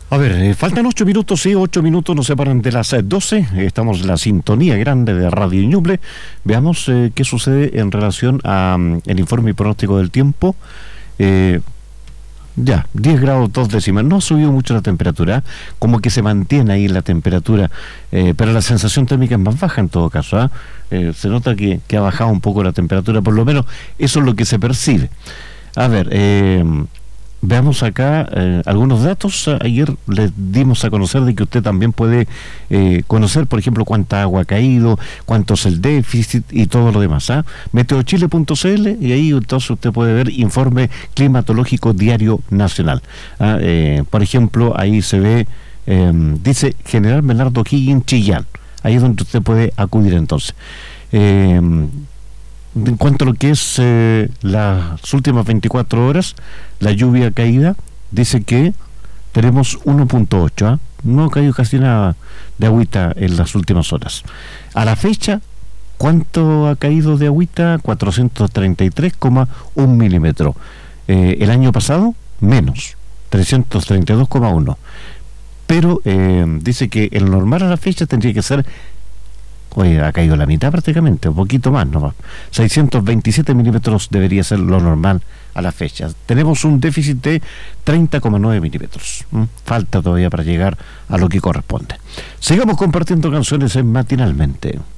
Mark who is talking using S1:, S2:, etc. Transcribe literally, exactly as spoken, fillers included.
S1: A ver, eh, faltan ocho minutos, sí, ocho minutos nos separan de las eh, doce. Estamos en la sintonía grande de Radio Ñuble. Veamos eh, qué sucede en relación a um, el informe y pronóstico del tiempo. Eh, ya, diez grados dos décimas. No ha subido mucho la temperatura, como que se mantiene ahí la temperatura, eh, pero la sensación térmica es más baja en todo caso. ¿eh? Eh, se nota que, que ha bajado un poco la temperatura, por lo menos eso es lo que se percibe. A ver, eh... veamos acá eh, algunos datos. Ayer les dimos a conocer de que usted también puede eh, conocer, por ejemplo, cuánta agua ha caído, cuánto es el déficit y todo lo demás. ¿ah? meteochile punto c l y ahí entonces usted puede ver informe climatológico diario nacional. ¿ah? Eh, por ejemplo, ahí se ve, eh, dice General Bernardo O'Higgins Chillán. Ahí es donde usted puede acudir entonces. Eh, En cuanto a lo que es eh, las últimas veinticuatro horas, la lluvia caída, dice que tenemos uno punto ocho, ¿eh? No ha caído casi nada de agüita en las últimas horas. A la fecha, ¿cuánto ha caído de agüita? cuatrocientos treinta y tres coma uno milímetros. Eh, el año pasado, menos, trescientos treinta y dos coma uno. Pero eh, dice que el normal a la fecha tendría que ser... Oye, ha caído la mitad prácticamente, un poquito más nomás. seiscientos veintisiete milímetros debería ser lo normal a la fecha. Tenemos un déficit de treinta coma nueve milímetros. ¿Mm? Falta todavía para llegar a lo que corresponde. Sigamos compartiendo canciones en Matinalmente.